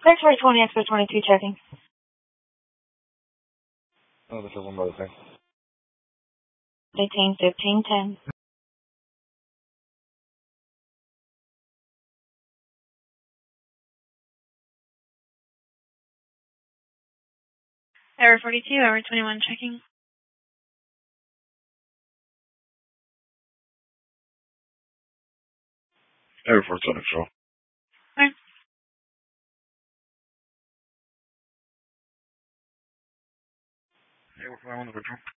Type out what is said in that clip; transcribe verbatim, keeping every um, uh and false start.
six four twenty, X four twenty-two checking. Oh, this is one by the thing. Eighteen fifteen ten. Error forty-two, error twenty-one checking. Error fourteen control. Okay. Hey, what's going on with the control?